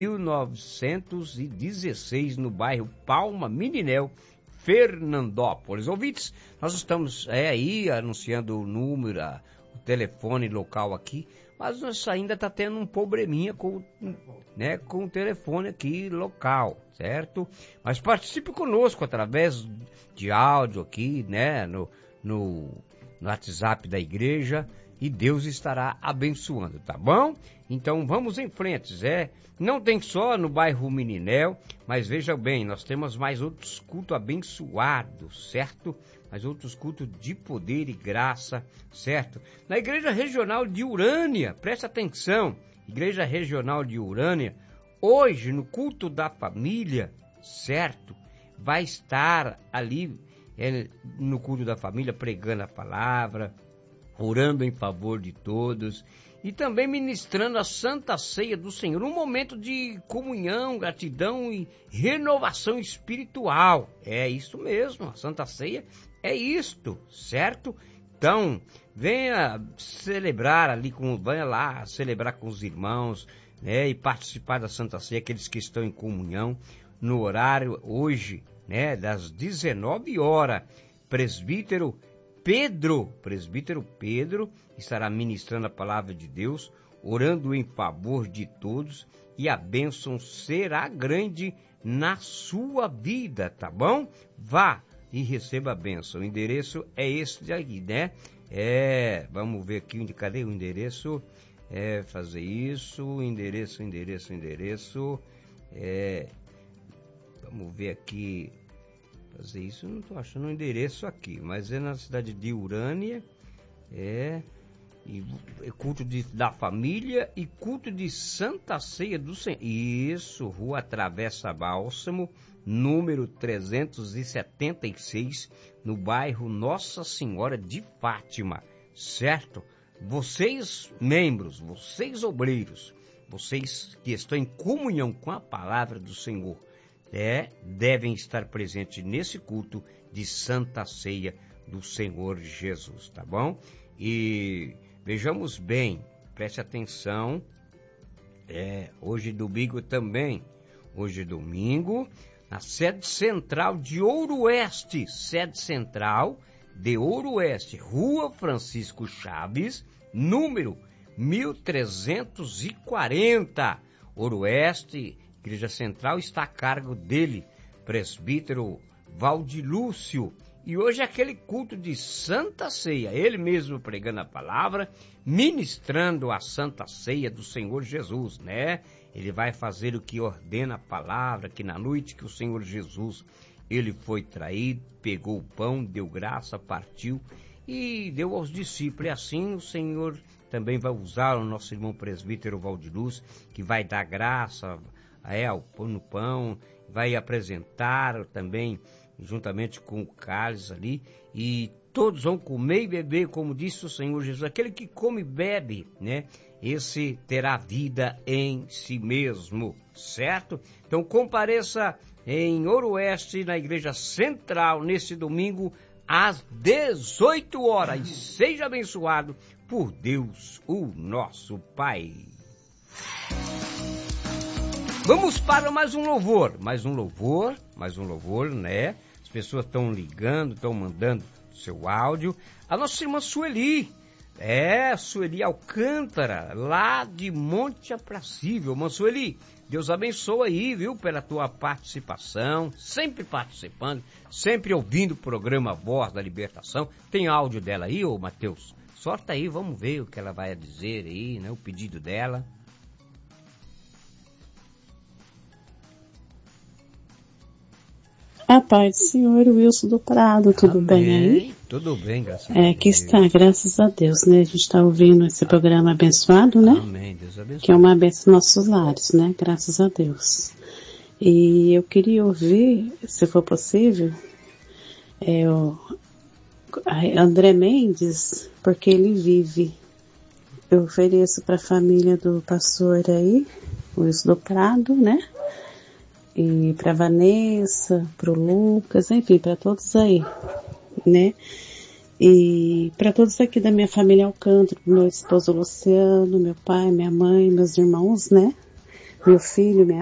1916, no bairro Palma Meninel, Fernandópolis. Ouvintes, nós estamos aí anunciando o número, o telefone local aqui, mas nós ainda está tendo um probleminha com o telefone aqui local, certo? Mas participe conosco através de áudio aqui, né, no WhatsApp da igreja, e Deus estará abençoando, tá bom? Então vamos em frente, não tem só no bairro Meninel, mas veja bem, nós temos mais outros cultos abençoados, certo? Mais outros cultos de poder e graça, certo? Na Igreja Regional de Urânia, presta atenção, Igreja Regional de Urânia, hoje no culto da família, certo? Vai estar ali no culto da família pregando a palavra, orando em favor de todos e também ministrando a Santa Ceia do Senhor, um momento de comunhão, gratidão e renovação espiritual. É isso mesmo, a Santa Ceia é isto, certo? Então, venha celebrar ali, venha lá celebrar com os irmãos, né, e participar da Santa Ceia, aqueles que estão em comunhão, no horário hoje, né, das 19 horas, presbítero Pedro estará ministrando a palavra de Deus, orando em favor de todos, e a bênção será grande na sua vida, tá bom? Vá e receba a bênção. O endereço é esse aí, né? Vamos ver aqui, cadê o endereço? Fazer isso, endereço. Vamos ver aqui. Fazer isso, eu não estou achando o endereço aqui, mas é na cidade de Urânia, culto da família e culto de Santa Ceia do Senhor. Isso, Rua Travessa Bálsamo, número 376, no bairro Nossa Senhora de Fátima, certo? Vocês membros, vocês obreiros, vocês que estão em comunhão com a palavra do Senhor, devem estar presentes nesse culto de Santa Ceia do Senhor Jesus, tá bom? E vejamos bem, preste atenção, hoje domingo também, na sede central de Ouro Oeste, Rua Francisco Chaves, número 1340, Ouro Oeste, Igreja Central, está a cargo dele, presbítero Valdilúcio. E hoje é aquele culto de Santa Ceia, ele mesmo pregando a palavra, ministrando a Santa Ceia do Senhor Jesus, né? Ele vai fazer o que ordena a palavra, que na noite que o Senhor Jesus, ele foi traído, pegou o pão, deu graça, partiu e deu aos discípulos. E assim o Senhor também vai usar o nosso irmão presbítero Valdilúcio, que vai dar graça no pão, vai apresentar também, juntamente com o cálice ali, e todos vão comer e beber, como disse o Senhor Jesus. Aquele que come e bebe, né, esse terá vida em si mesmo, certo? Então compareça em Ouro Oeste, na Igreja Central, nesse domingo, às 18 horas, e seja abençoado por Deus, o nosso Pai. Vamos para mais um louvor, né? As pessoas estão ligando, estão mandando seu áudio. A nossa irmã Sueli, Sueli Alcântara, lá de Monte Aprazível. Irmã Sueli, Deus abençoe aí, viu, pela tua participação, sempre participando, sempre ouvindo o programa Voz da Libertação. Tem áudio dela aí, ô Mateus? Sorta aí, vamos ver o que ela vai dizer aí, né? O pedido dela. A paz do Senhor, Wilson do Prado, tudo Amém. Bem aí? Tudo bem, graças a Deus. Aqui está, graças a Deus, né? A gente está ouvindo esse programa abençoado, né? Amém, Deus abençoe. Que é uma bênção nos nossos lares, né? Graças a Deus. E eu queria ouvir, se for possível, o André Mendes, porque ele vive. Eu ofereço para a família do pastor aí, Wilson do Prado, né? E para Vanessa, para o Lucas, enfim, para todos aí, né? E para todos aqui da minha família Alcântara, meu esposo Luciano, meu pai, minha mãe, meus irmãos, né? meu filho, minha